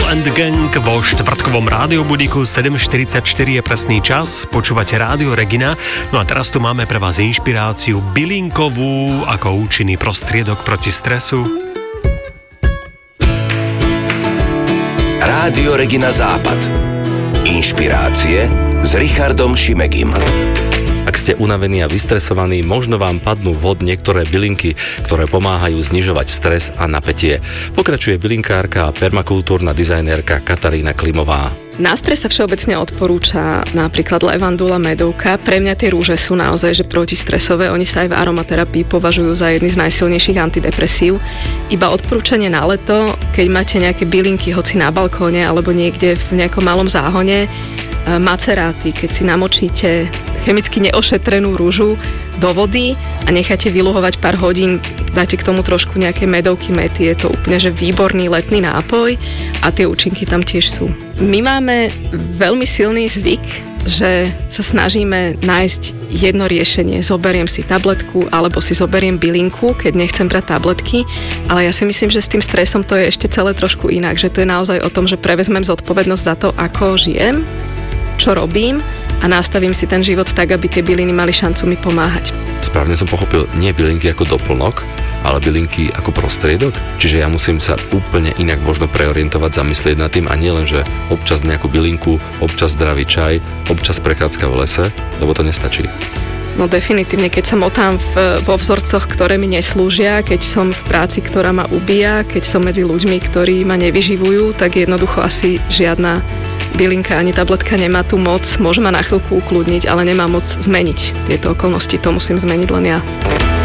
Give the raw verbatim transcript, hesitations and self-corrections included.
and the Gang vo štvrtkovom rádiobudíku. sedem štyridsaťštyri je presný čas, počúvate Rádio Regina. No a teraz tu máme pre vás inšpiráciu bylinkovú ako účinný prostriedok proti stresu. Rádio Regina Západ. Inšpirácie s Richardom Šimegim. Ak ste unavení a vystresovaní, možno vám padnú vhod niektoré bylinky, ktoré pomáhajú znižovať stres a napätie. Pokračuje bylinkárka a permakultúrna dizajnérka Katarína Klimová. Na stres sa všeobecne odporúča napríklad levandula, medovka. Pre mňa tie rúže sú naozaj že protistresové. Oni sa aj v aromaterapii považujú za jedny z najsilnejších antidepresív. Iba odporúčanie na leto, keď máte nejaké bylinky, hoci na balkóne alebo niekde v nejakom malom záhone, maceráty, keď si namočíte chemicky neošetrenú rúžu do vody a necháte vyluhovať pár hodín, dáte k tomu trošku nejaké medovky, mety, je to úplne že výborný letný nápoj a tie účinky tam tiež sú. My máme veľmi silný zvyk, že sa snažíme nájsť jedno riešenie. Zoberiem si tabletku alebo si zoberiem bylinku, keď nechcem brať tabletky, ale ja si myslím, že s tým stresom to je ešte celé trošku inak, že to je naozaj o tom, že prevezmem zodpovednosť za to, ako žijem, čo robím a nastavím si ten život tak, aby tie byliny mali šancu mi pomáhať. Správne som pochopil, nie bylinky ako doplnok, ale bylinky ako prostriedok? Čiže ja musím sa úplne inak možno preorientovať, zamyslieť nad tým a nie len, že občas nejakú bylinku, občas zdravý čaj, občas prechádzka v lese, lebo to nestačí. No definitívne, keď sa motám v, vo vzorcoch, ktoré mi neslúžia, keď som v práci, ktorá ma ubíja, keď som medzi ľuďmi, ktorí ma nevyživujú, tak jednoducho asi žiadna bylinka ani tabletka nemá tú moc, môže ma na chvíľku ukludniť, ale nemá moc zmeniť tieto okolnosti, to musím zmeniť len ja.